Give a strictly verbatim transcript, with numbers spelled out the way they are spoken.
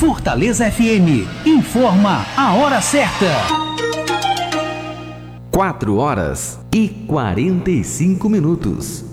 Fortaleza F M informa a hora certa. quatro horas e quarenta e cinco minutos.